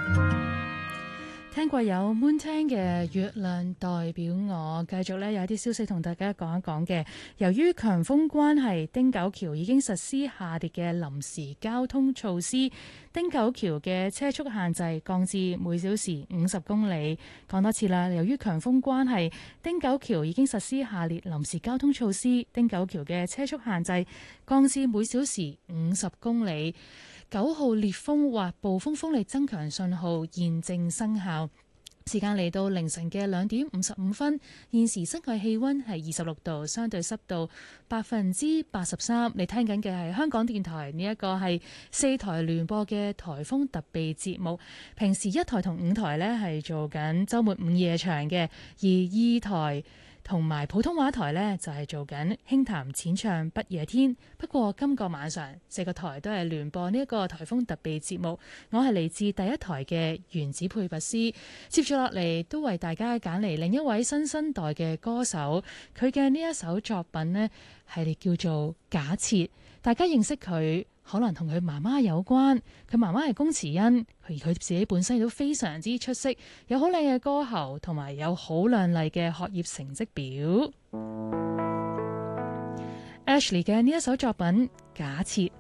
聽過有 Moontan 嘅月亮代表我，繼續呢有一啲消息同大家講一講嘅。由於強風關係，汀九橋已經實施下列嘅臨時交通措施。汀九橋嘅車速限制降至每小時50公里。講多次啦，由於強風關係，汀九橋已經實施下列臨時交通措施。汀九橋嘅車速限制降至每小時50公里。9號烈風或暴風風力增強信號現正生效。時間嚟到凌晨嘅2點55分，現時室外氣溫係26度，相對濕度83%。你聽緊嘅係香港電台呢一個係4台聯播嘅颱風特備節目。平時1台同5台呢係做緊週末午夜場嘅，而2台同埋普通話台呢，就係做緊輕談淺唱不夜天。不過今個晚上4個台都係聯播呢一個颱風特備節目。我係嚟自第一台嘅原子配拔斯。接住落嚟都為大家揀嚟另一位新生代嘅歌手，佢嘅呢一首作品呢，係叫做假設。大家認識佢可能同佢媽媽有關，佢媽媽係龔慈恩，而佢自己本身亦都非常之出色，有好靚嘅歌喉，同埋有好亮麗嘅學業成績表。Ashley 嘅呢一首作品《假設》。